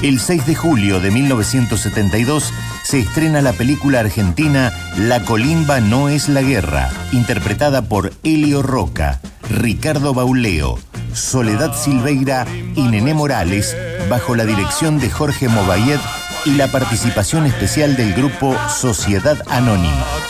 El 6 de julio de 1972 se estrena la película argentina La colimba no es la guerra, interpretada por Elio Roca, Ricardo Bauleo, Soledad Silveira y Nené Morales, bajo la dirección de Jorge Mobayed y la participación especial del grupo Sociedad Anónima.